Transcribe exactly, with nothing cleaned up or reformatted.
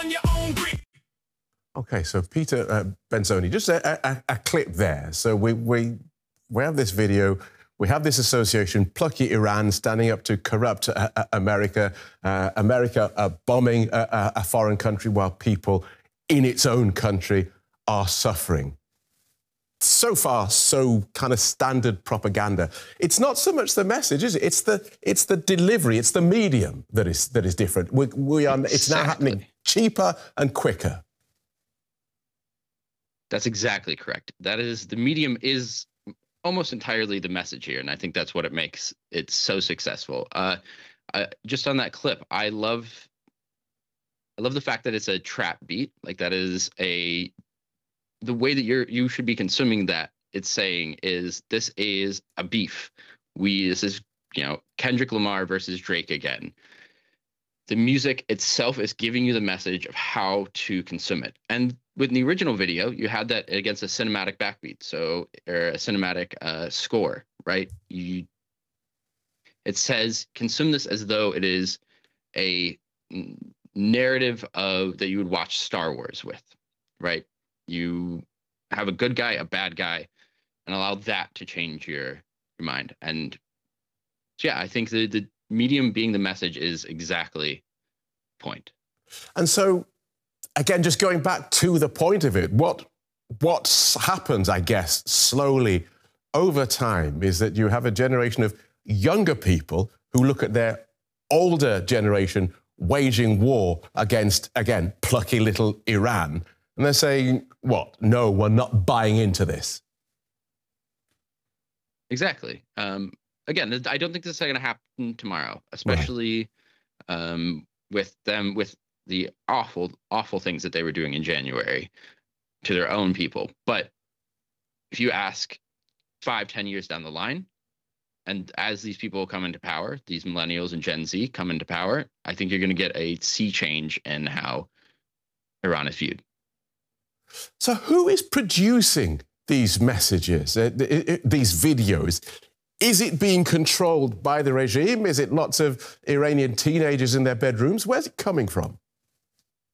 Okay, so Peter uh, Benzoni, just a, a, a clip there. So we, we, we have this video, we have this association, plucky Iran standing up to corrupt uh, uh, America, uh, America uh, bombing a, a foreign country while people in its own country are suffering. So far, so kind of standard propaganda. It's not so much the message, is it? It's the, it's the delivery, it's the medium that is, that is different. We, we are, exactly. It's now happening cheaper and quicker. That's exactly correct. That is, the medium is almost entirely the message here, and I think that's what it makes it so successful. Uh, uh, just on that clip, I love, I love the fact that it's a trap beat. Like that is a, the way that you're you should be consuming that. It's saying is this is a beef. We this is you know Kendrick Lamar versus Drake again. The music itself is giving you the message of how to consume it. And with the original video, you had that against a cinematic backbeat, so or a cinematic uh, score, right? You, it says consume this as though it is a narrative of that you would watch Star Wars with, right? You have a good guy, a bad guy, and allow that to change your your mind. And so yeah, I think the the medium being the message is exactly the point. And so, again, just going back to the point of it, what what happens, I guess, slowly over time is that you have a generation of younger people who look at their older generation waging war against, again, plucky little Iran, and they're saying, what? No, we're not buying into this. Exactly. Um, again, I don't think this is going to happen tomorrow, especially right. um, with them, with the awful, awful things that they were doing in January to their own people. But if you ask five, ten years down the line, and as these people come into power, these millennials and Gen Z come into power, I think you're going to get a sea change in how Iran is viewed. So who is producing these messages, uh, these videos? Is it being controlled by the regime? Is it lots of Iranian teenagers in their bedrooms? Where's it coming from?